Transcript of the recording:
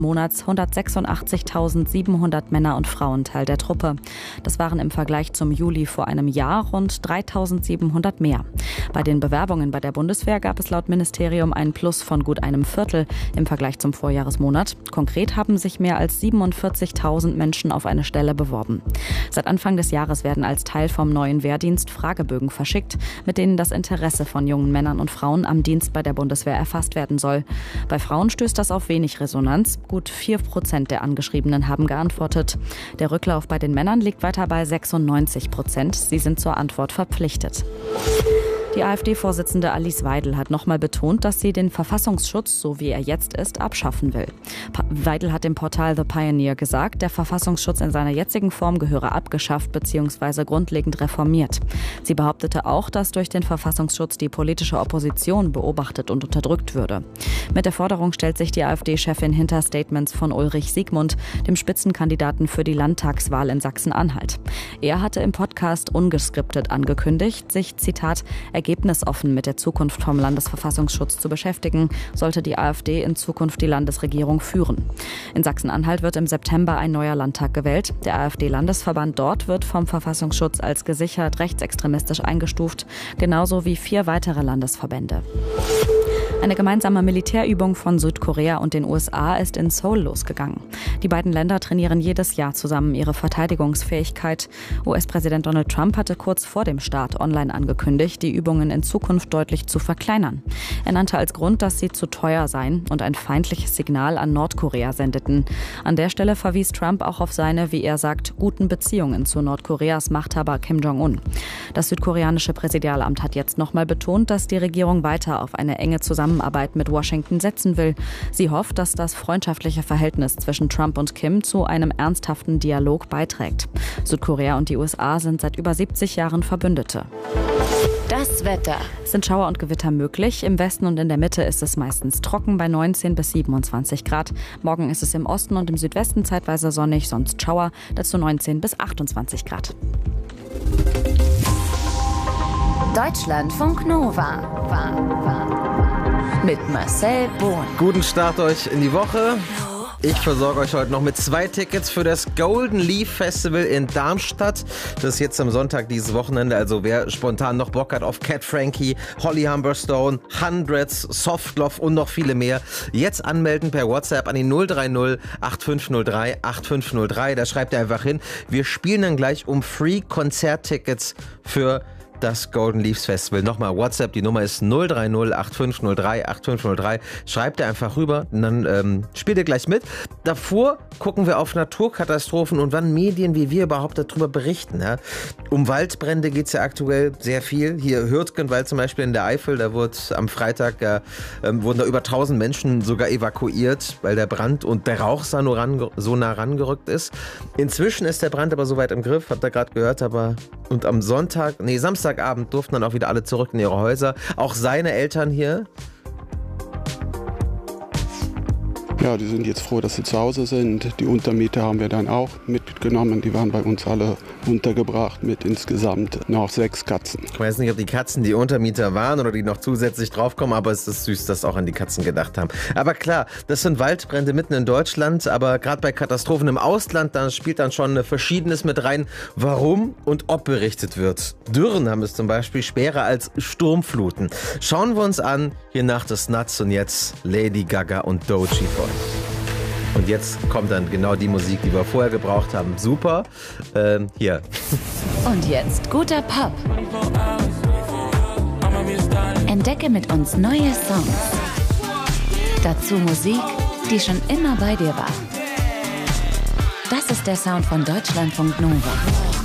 Monats 186.700 Männer und Frauen Teil der Truppe. Das waren im Vergleich zum Juli vor einem Jahr rund 3.700 mehr. Bei den Bewerbungen bei der Bundeswehr gab es laut Ministerium einen Plus von gut einem Viertel im Vergleich zum Vorjahresmonat. Konkret haben sich mehr als 47.000 Menschen auf eine Stelle beworben. Seit Anfang des Jahres werden als Teil vom neuen Wehrdienst Fragebögen verschickt, mit denen das Interesse von jungen Männern und Frauen am Dienst bei der Bundeswehr erfasst werden soll. Bei Frauen stößt das auf wenig Resonanz. Gut 4% der Angeschriebenen haben geantwortet. Der Rücklauf bei den Männern liegt weiter bei 96%. Sie sind zur Antwort verpflichtet. Die AfD-Vorsitzende Alice Weidel hat nochmal betont, dass sie den Verfassungsschutz, so wie er jetzt ist, abschaffen will. Weidel hat dem Portal The Pioneer gesagt, der Verfassungsschutz in seiner jetzigen Form gehöre abgeschafft bzw. grundlegend reformiert. Sie behauptete auch, dass durch den Verfassungsschutz die politische Opposition beobachtet und unterdrückt würde. Mit der Forderung stellt sich die AfD-Chefin hinter Statements von Ulrich Siegmund, dem Spitzenkandidaten für die Landtagswahl in Sachsen-Anhalt. Er hatte im Podcast ungeskriptet angekündigt, sich, Zitat, ergebnisoffen mit der Zukunft vom Landesverfassungsschutz zu beschäftigen, sollte die AfD in Zukunft die Landesregierung führen. In Sachsen-Anhalt wird im September ein neuer Landtag gewählt. Der AfD-Landesverband dort wird vom Verfassungsschutz als gesichert rechtsextremistisch eingestuft, genauso wie 4 weitere Landesverbände. Eine gemeinsame Militärübung von Südkorea und den USA ist in Seoul losgegangen. Die beiden Länder trainieren jedes Jahr zusammen ihre Verteidigungsfähigkeit. US-Präsident Donald Trump hatte kurz vor dem Start online angekündigt, die Übungen in Zukunft deutlich zu verkleinern. Er nannte als Grund, dass sie zu teuer seien und ein feindliches Signal an Nordkorea sendeten. An der Stelle verwies Trump auch auf seine, wie er sagt, guten Beziehungen zu Nordkoreas Machthaber Kim Jong-un. Das südkoreanische Präsidialamt hat jetzt nochmal betont, dass die Regierung weiter auf eine enge Zusammenarbeit mit Washington setzen will. Sie hofft, dass das freundschaftliche Verhältnis zwischen Trump und Kim zu einem ernsthaften Dialog beiträgt. Südkorea und die USA sind seit über 70 Jahren Verbündete. Das Wetter. Es sind Schauer und Gewitter möglich. Im Westen und in der Mitte ist es meistens trocken bei 19 bis 27 Grad. Morgen ist es im Osten und im Südwesten zeitweise sonnig, sonst Schauer, dazu 19 bis 28 Grad. Deutschlandfunk Nova. Mit Marcel Bohn. Guten Start euch in die Woche. Ich versorge euch heute noch mit 2 Tickets für das Golden Leaf Festival in Darmstadt. Das ist jetzt am Sonntag dieses Wochenende. Also wer spontan noch Bock hat auf Cat Frankie, Holly Humberstone, Hundreds, Softlove und noch viele mehr, jetzt anmelden per WhatsApp an die 030 8503 8503. Da schreibt ihr einfach hin. Wir spielen dann gleich um Free-Konzerttickets für das Golden Leaves Festival. Nochmal WhatsApp, die Nummer ist 030 8503 8503. Schreibt ihr einfach rüber und dann spielt ihr gleich mit. Davor gucken wir auf Naturkatastrophen und wann Medien wie wir überhaupt darüber berichten. Ja? Um Waldbrände geht es ja aktuell sehr viel. Hier Hürtgenwald zum Beispiel in der Eifel, da wurde am Freitag wurden da über 1000 Menschen sogar evakuiert, weil der Brand und der Rauch so nah rangerückt ist. Inzwischen ist der Brand aber soweit im Griff, habt ihr gerade gehört, und am Samstagabend durften dann auch wieder alle zurück in ihre Häuser. Auch seine Eltern hier. Ja, die sind jetzt froh, dass sie zu Hause sind. Die Untermieter haben wir dann auch mitgenommen. Die waren bei uns alle untergebracht mit insgesamt noch 6 Katzen. Ich weiß nicht, ob die Katzen die Untermieter waren oder die noch zusätzlich draufkommen, aber es ist süß, dass auch an die Katzen gedacht haben. Aber klar, das sind Waldbrände mitten in Deutschland, aber gerade bei Katastrophen im Ausland, da spielt dann schon Verschiedenes mit rein, warum und ob berichtet wird. Dürren haben es zum Beispiel schwerer als Sturmfluten. Schauen wir uns an, hier nach des Nuts und jetzt Lady Gaga und Doechii für euch. Und jetzt kommt dann genau die Musik, die wir vorher gebraucht haben. Super. Hier. Und jetzt guter Pop. Entdecke mit uns neue Songs. Dazu Musik, die schon immer bei dir war. Das ist der Sound von Deutschlandfunk Nova.